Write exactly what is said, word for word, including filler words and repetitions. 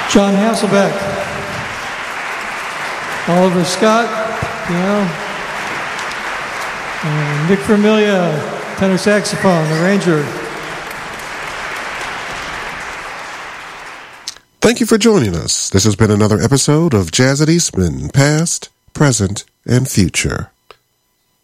John Hasselbeck, Oliver Scott, piano, and Nick Vermilia, tenor saxophone, arranger. Thank you for joining us. This has been another episode of Jazz at Eastman, past, present, and future.